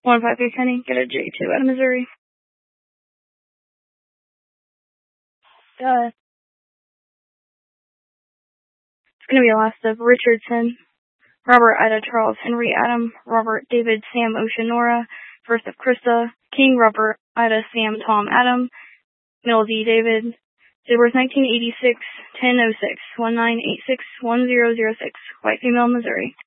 158 Kenny, get a J2 out of Missouri. It's going to be a last of Richardson, Robert, Ida, Charles, Henry, Adam, Robert, David, Sam, Ocean, Nora, first of Krista, King, Robert, Ida, Sam, Tom, Adam, Middle D, David, date of birth 1986, 1006, 1986, 1006, white female, Missouri.